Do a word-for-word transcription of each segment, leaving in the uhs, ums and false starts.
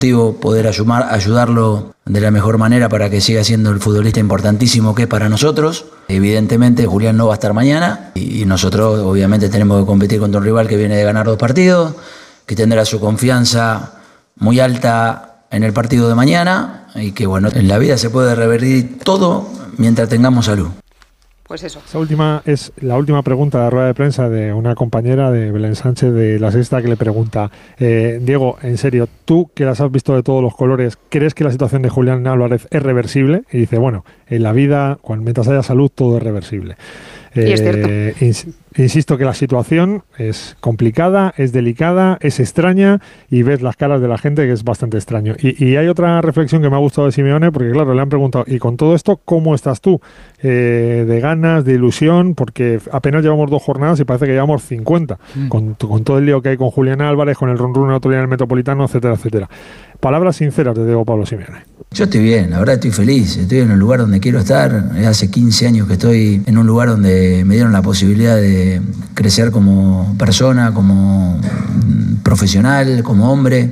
poder ayudar, ayudarlo de la mejor manera para que siga siendo el futbolista importantísimo que es para nosotros. Evidentemente Julián no va a estar mañana y nosotros obviamente tenemos que competir contra un rival que viene de ganar dos partidos, que tendrá su confianza muy alta en el partido de mañana y que bueno, en la vida se puede revertir todo mientras tengamos salud. Pues eso. Esa última es la última pregunta de la rueda de prensa de una compañera de Belén Sánchez de La Sexta que le pregunta, eh, Diego, en serio, tú que las has visto de todos los colores, ¿crees que la situación de Julián Álvarez es reversible? Y dice, bueno, en la vida, cuando mientras haya salud, todo es reversible. Eh, y es cierto. Ins- insisto que la situación es complicada, es delicada, es extraña y ves las caras de la gente que es bastante extraño. Y, y hay otra reflexión que me ha gustado de Simeone porque claro, le han preguntado, y con todo esto, ¿cómo estás tú? Eh, de ganas, de ilusión, porque apenas llevamos dos jornadas y parece que llevamos cincuenta, mm. con, con todo el lío que hay con Julián Álvarez, con el run run el otro día en el Metropolitano, etcétera, etcétera. Palabras sinceras de Diego Pablo Simeone. Yo estoy bien, la verdad estoy feliz, estoy en el lugar donde quiero estar. Hace quince años que estoy en un lugar donde me dieron la posibilidad de crecer como persona, como profesional, como hombre.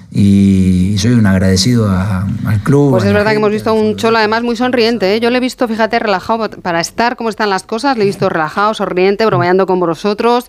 Y soy un agradecido a, al club. Pues es verdad gente, que hemos visto a un Cholo además muy sonriente, ¿eh? Yo le he visto, fíjate, relajado para estar como están las cosas, le he visto relajado, sonriente, bromeando con vosotros.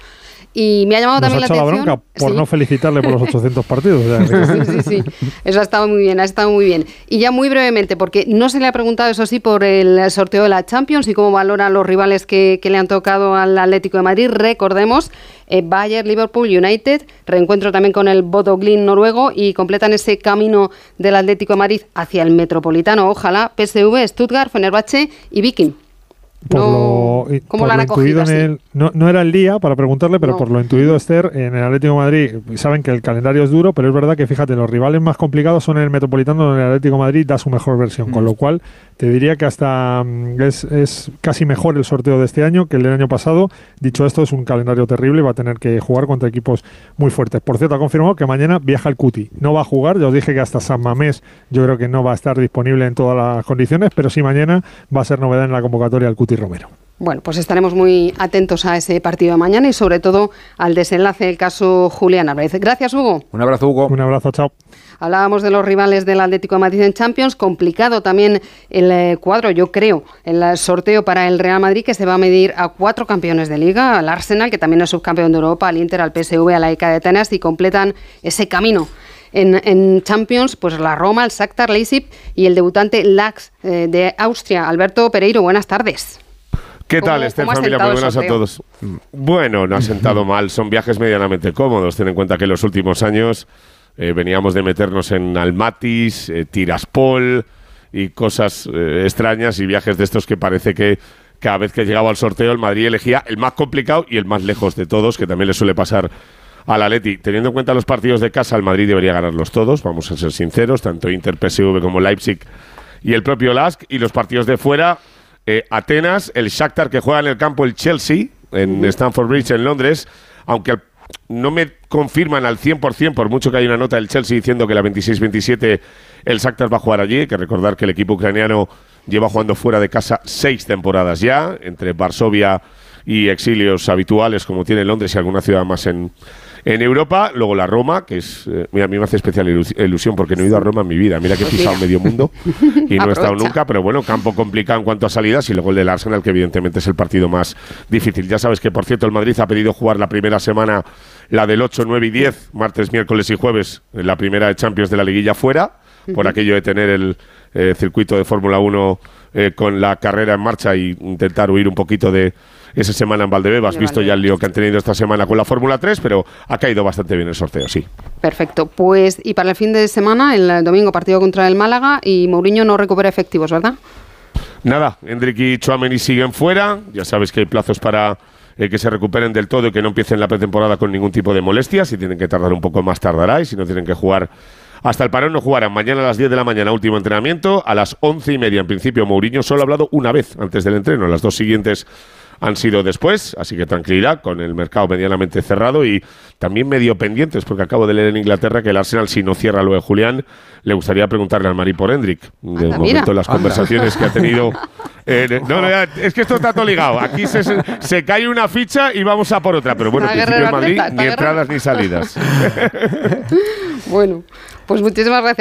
Y me ha llamado Nos también ha hecho la atención. La bronca por sí. no felicitarle por los ochocientos partidos. O sea, sí, sí, sí. Eso ha estado muy bien, ha estado muy bien. Y ya muy brevemente, porque no se le ha preguntado, eso sí, por el sorteo de la Champions y cómo valora los rivales que, que le han tocado al Atlético de Madrid. Recordemos, eh, Bayern, Liverpool, United, reencuentro también con el Bodo Glimt noruego y completan ese camino del Atlético de Madrid hacia el Metropolitano. Ojalá, P S V, Stuttgart, Fenerbahce y Viking. Por no, lo, ¿Cómo por lo han lo intuido acogido en así? el, no, no era el día para preguntarle, pero no. por lo intuido, Esther, en el Atlético de Madrid saben que el calendario es duro, pero es verdad que, fíjate, los rivales más complicados son en el Metropolitano, donde el Atlético de Madrid da su mejor versión, mm. con lo cual te diría que hasta es, es casi mejor el sorteo de este año que el del año pasado. Dicho esto, es un calendario terrible y va a tener que jugar contra equipos muy fuertes. Por cierto, ha confirmado que mañana viaja el Cuti. No va a jugar, ya os dije que hasta San Mamés yo creo que no va a estar disponible en todas las condiciones, pero sí mañana va a ser novedad en la convocatoria el Cuti Romero. Bueno, pues estaremos muy atentos a ese partido de mañana y sobre todo al desenlace del caso Julián Álvarez. Gracias, Hugo. Un abrazo, Hugo. Un abrazo, chao. Hablábamos de los rivales del Atlético de Madrid en Champions. Complicado también el eh, cuadro, yo creo, el sorteo para el Real Madrid, que se va a medir a cuatro campeones de Liga, al Arsenal, que también es subcampeón de Europa, al Inter, al P S V, a la E C A de Atenas, y completan ese camino. En, en Champions, pues la Roma, el Shakhtar, Leipzig y el debutante Lax eh, de Austria. Alberto Pereiro, buenas tardes. ¿Qué tal, Esther, familia? Muy buenas a todos. Bueno, no ha sentado mal, son viajes medianamente cómodos. Ten en cuenta que en los últimos años eh, veníamos de meternos en Almatis, eh, Tiraspol y cosas eh, extrañas y viajes de estos que parece que cada vez que llegaba al sorteo el Madrid elegía el más complicado y el más lejos de todos, que también le suele pasar al Atleti. Teniendo en cuenta los partidos de casa, el Madrid debería ganarlos todos, vamos a ser sinceros, tanto Inter, P S V como Leipzig y el propio Lask, y los partidos de fuera... Eh, Atenas, el Shakhtar que juega en el campo el Chelsea, en Stamford Bridge en Londres, aunque no me confirman al cien por ciento, por mucho que hay una nota del Chelsea diciendo que la veintiséis veintisiete el Shakhtar va a jugar allí. Hay que recordar que el equipo ucraniano lleva jugando fuera de casa seis temporadas ya, entre Varsovia y exilios habituales como tiene Londres y alguna ciudad más en, en Europa. Luego la Roma, que es, eh, mira, a mí me hace especial ilusión porque no he ido a Roma en mi vida. Mira que he pisado medio mundo y no he estado nunca, pero bueno, campo complicado en cuanto a salidas, y luego el del Arsenal, que evidentemente es el partido más difícil. Ya sabes que, por cierto, el Madrid ha pedido jugar la primera semana, la del ocho, nueve y diez, martes, miércoles y jueves, en la primera de Champions de la liguilla fuera, por aquello de tener el eh, circuito de Fórmula uno eh, con la carrera en marcha y intentar huir un poquito de esa semana en Valdebebas. Has visto ya el lío que han tenido esta semana con la Fórmula tres, pero ha caído bastante bien el sorteo, sí. Perfecto. Pues, y para el fin de semana, el domingo, partido contra el Málaga, y Mourinho no recupera efectivos, ¿verdad? Nada, Endrick y Tchouaméni siguen fuera. Ya sabes que hay plazos para eh, que se recuperen del todo y que no empiecen la pretemporada con ningún tipo de molestias. Si tienen que tardar un poco más, tardará, y si no tienen que jugar hasta el parón, no jugarán. Mañana a las diez de la mañana, último entrenamiento. A las once y media, en principio, Mourinho solo ha hablado una vez antes del entreno. Las dos siguientes han sido después, así que tranquilidad, con el mercado medianamente cerrado y también medio pendientes, porque acabo de leer en Inglaterra que el Arsenal, si no cierra lo de Julián, le gustaría preguntarle al Madrid por Endrick. De Anda, momento, mira. las conversaciones que ha tenido... Eh, no, no, es que esto está todo ligado. Aquí se, se cae una ficha y vamos a por otra, pero bueno, en principio en Madrid ni entradas ni salidas. Bueno, Pues muchísimas gracias.